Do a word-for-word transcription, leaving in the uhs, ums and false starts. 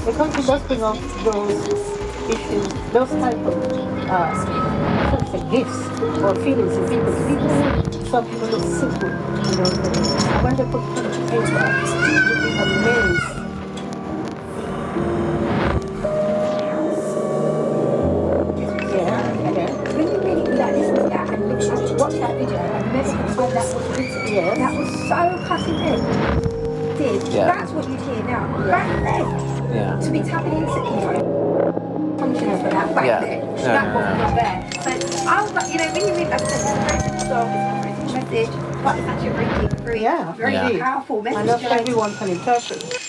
Because it does bring up those issues, those type of uh, I shouldn't say gifts or feelings in people. People would, some people look simple in those days. And when they put pen to paper, you'd be amazed. Yeah, yeah, When you really like listen to that and look at watch that video and remember the time that was written, yes. that was so cutting edge. Did Yeah. that's what you'd hear now. Back then, Yeah. to be tapping into you know, functions for that back Yeah. then. No, that no, was no. not there. So I was like, you know, when you read like I said, it's a very simple song, it's not a very simple message, but it's actually a very deep, very, Yeah, very Yeah. powerful message. and not like, everyone can interpret.